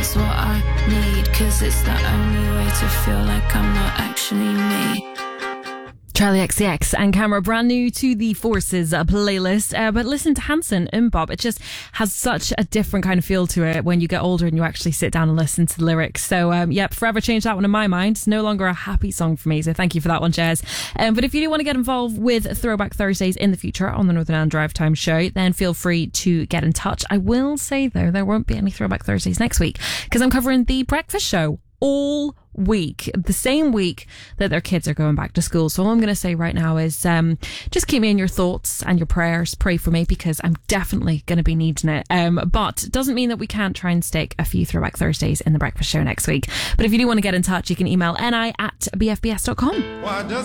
is what I need, 'cause it's the only way to feel like I'm not actually me. Charlie XCX and Camera, brand new to the Forces playlist. But listen to Hanson Bob. It just has such a different kind of feel to it when you get older and you actually sit down and listen to the lyrics. So, forever changed that one in my mind. It's no longer a happy song for me. So thank you for that one, Jez. But if you do want to get involved with Throwback Thursdays in the future on the Northern Ireland Drive Time show, then feel free to get in touch. I will say, though, there won't be any Throwback Thursdays next week because I'm covering the breakfast show all week, the same week that their kids are going back to school. So all I'm going to say right now is just keep me in your thoughts and your prayers. Pray for me because I'm definitely going to be needing it. But it doesn't mean that we can't try and stick a few Throwback Thursdays in the breakfast show next week. But if you do want to get in touch, you can email ni@bfbs.com.